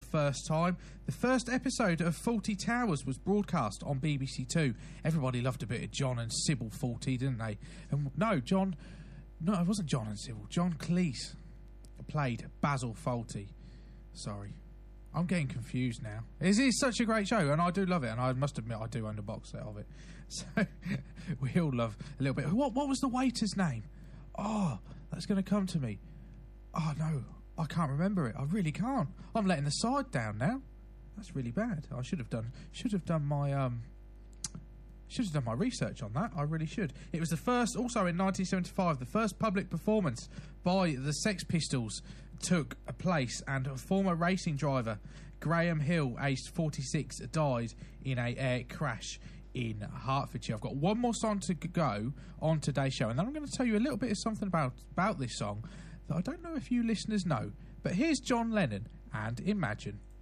first time. The first episode of Fawlty Towers was broadcast on BBC Two. Everybody loved a bit of John and Sybil Fawlty, didn't they? And no, it wasn't John and Sybil. John Cleese played Basil Fawlty. Sorry. I'm getting confused now. It is such a great show, and I do love it, and I must admit I do own a box set of it. So, we all love a little bit. What was the waiter's name? Oh, that's going to come to me. Oh, no, I can't remember it. I really can't. I'm letting the side down now. That's really bad. I should have done my research on that. I really should. It was the first, also in 1975, the first public performance by the Sex Pistols took a place, and a former racing driver, Graham Hill, aged 46, died in a air crash in Hertfordshire. I've got one more song to go on today's show, and then I'm going to tell you a little bit of something about this song that I don't know if you listeners know. But here's John Lennon and Imagine.